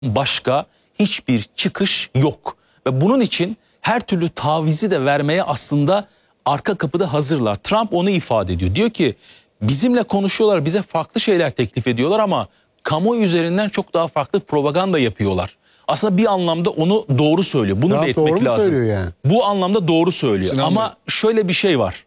başka hiçbir çıkış yok. Ve bunun için her türlü tavizi de vermeye aslında arka kapıda hazırlar. Trump onu ifade ediyor. Diyor ki bizimle konuşuyorlar, bize farklı şeyler teklif ediyorlar ama kamuoyu üzerinden çok daha farklı propaganda yapıyorlar. Aslında bir anlamda onu doğru söylüyor. Bunu Trump belirtmek doğru mu lazım. söylüyor yani? Bu anlamda doğru söylüyor. Sinan Ama şöyle bir şey var.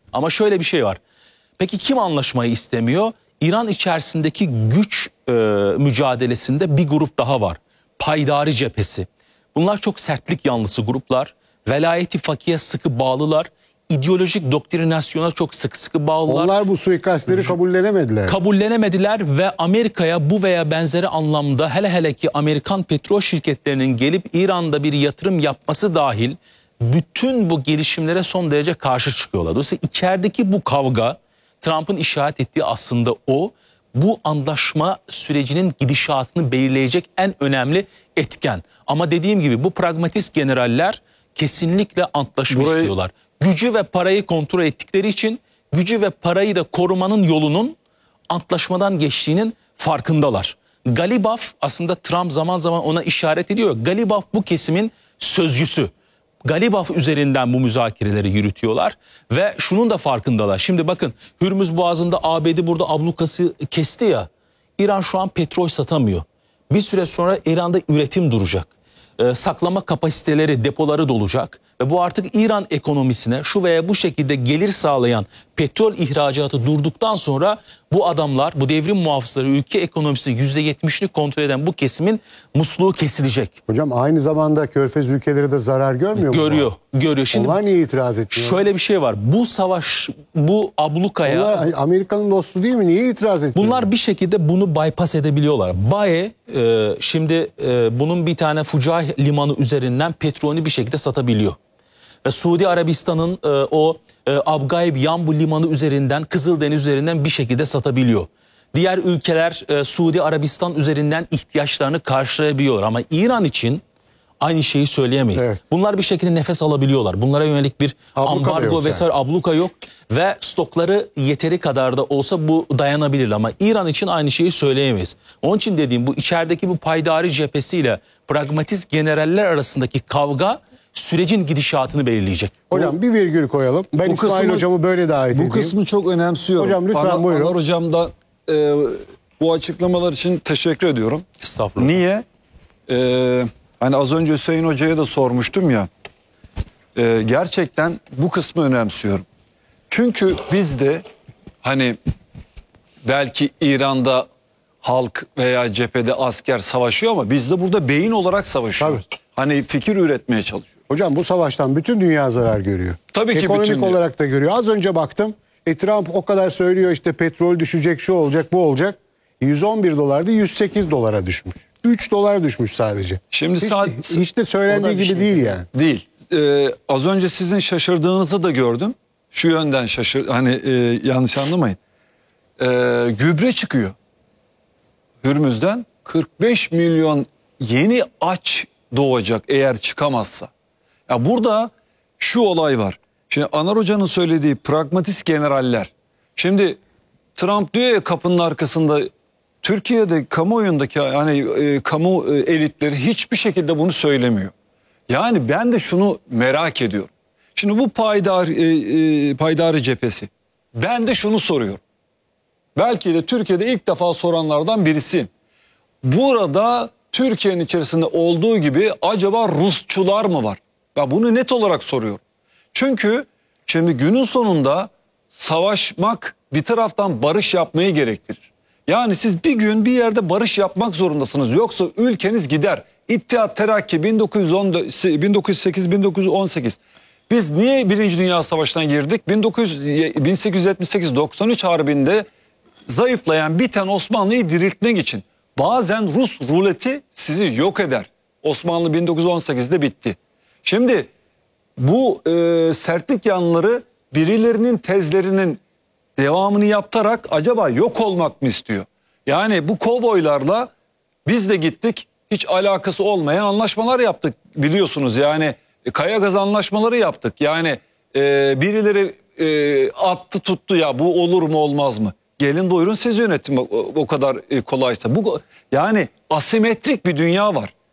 Peki kim anlaşmayı istemiyor? İran içerisindeki güç mücadelesinde bir grup daha var. Paydari cephesi. Bunlar çok sertlik yanlısı gruplar. Velayeti fakiye sıkı bağlılar. İdeolojik doktrinasyona çok sıkı bağlılar. Onlar bu suikastleri kabullenemediler. Kabullenemediler ve Amerika'ya bu veya benzeri anlamda hele ki Amerikan petrol şirketlerinin gelip İran'da bir yatırım yapması dahil bütün bu gelişimlere son derece karşı çıkıyorlar. Dolayısıyla içerideki bu kavga, Trump'ın işaret ettiği aslında o, bu anlaşma sürecinin gidişatını belirleyecek en önemli etken. Ama dediğim gibi bu pragmatist generaller kesinlikle antlaşma istiyorlar. Gücü ve parayı kontrol ettikleri için gücü ve parayı da korumanın yolunun antlaşmadan geçtiğinin farkındalar. Galibaf aslında Trump zaman zaman ona işaret ediyor. Galibaf bu kesimin sözcüsü. Galibaf üzerinden bu müzakereleri yürütüyorlar ve şunun da farkındalar. Şimdi bakın Hürmüz Boğazı'nda ABD burada ablukası kesti ya. İran şu an petrol satamıyor. Bir süre sonra İran'da üretim duracak. Saklama kapasiteleri, depoları dolacak. Ve bu artık İran ekonomisine şu veya bu şekilde gelir sağlayan petrol ihracatı durduktan sonra bu adamlar, bu devrim muhafızları ülke ekonomisinin %70'ini kontrol eden bu kesimin musluğu kesilecek. Hocam aynı zamanda Körfez ülkeleri de zarar görmüyor mu? Görüyor. Şimdi onlar niye itiraz etmiyor? şöyle bir şey var. Bu savaş, bu ablukaya... Onlar Amerika'nın dostu değil mi? Niye itiraz etmiyor? Bunlar bir şekilde bunu bypass edebiliyorlar. BAE şimdi bunun bir tane Fucaih limanı üzerinden petrolünü bir şekilde satabiliyor. Ve Suudi Arabistan'ın o Abgaib Yanbu limanı üzerinden, Kızıldeniz üzerinden bir şekilde satabiliyor. Diğer ülkeler Suudi Arabistan üzerinden ihtiyaçlarını karşılayabiliyorlar. Ama İran için aynı şeyi söyleyemeyiz. Evet. Bunlar bir şekilde nefes alabiliyorlar. Bunlara yönelik bir ambargo vesaire abluka yok. Ve stokları yeteri kadar da olsa bu dayanabilir. Ama İran için aynı şeyi söyleyemeyiz. Onun için dediğim bu içerideki bu paydari cephesiyle pragmatist generaller arasındaki kavga sürecin gidişatını belirleyecek. Hocam bir virgül koyalım. Ben İsmail hocamı böyle davet edeyim. Bu kısmı çok önemsiyorum. Hocam lütfen buyurun. Anar hocamdan bu açıklamalar için teşekkür ediyorum. Estağfurullah. Niye? Hani az önce Hüseyin Hoca'ya da sormuştum ya. Gerçekten bu kısmı önemsiyorum. Çünkü biz de hani belki İran'da halk veya cephede asker savaşıyor ama biz de burada beyin olarak savaşıyoruz. Tabii. Hani fikir üretmeye çalışıyoruz. Hocam bu savaştan bütün dünya zarar görüyor. Tabii ki ekonomik bütün olarak da görüyor. Az önce baktım. Trump o kadar söylüyor işte petrol düşecek, şu olacak, bu olacak. 111 dolardı 108 dolara düşmüş. 3 dolar düşmüş sadece. Şimdi hiç de söylendiği gibi değil yani. Değil. Az önce sizin şaşırdığınızı da gördüm. Şu yönden yanlış anlamayın. Gübre çıkıyor. Hürmüz'den 45 milyon yeni aç doğacak eğer çıkamazsa. Ya burada şu olay var. Şimdi Anar Hoca'nın söylediği pragmatist generaller. Şimdi Trump diyor ya kapının arkasında, Türkiye'de kamuoyundaki kamu elitleri hiçbir şekilde bunu söylemiyor. Yani ben de şunu merak ediyorum. Şimdi bu paydarı cephesi. Ben de şunu soruyorum. Belki de Türkiye'de ilk defa soranlardan birisi. Burada Türkiye'nin içerisinde olduğu gibi acaba Rusçular mı var? Ya bunu net olarak soruyorum. Çünkü şimdi günün sonunda savaşmak bir taraftan barış yapmayı gerektirir. Yani siz bir gün bir yerde barış yapmak zorundasınız. Yoksa ülkeniz gider. İttihat Terakki 1908-1918. Biz niye Birinci Dünya Savaşı'na girdik? 1878-93 Harbi'nde zayıflayan, biten Osmanlı'yı diriltmek için. Bazen Rus ruleti sizi yok eder. Osmanlı 1918'de bitti. Şimdi bu sertlik yanları birilerinin tezlerinin devamını yaptarak acaba yok olmak mı istiyor? Yani bu kovboylarla biz de gittik, hiç alakası olmayan anlaşmalar yaptık biliyorsunuz. Yani kaya gaz anlaşmaları yaptık. Yani birileri attı tuttu, ya bu olur mu olmaz mı? Gelin buyurun siz yönetin, o kadar kolaysa. Yani asimetrik bir dünya var.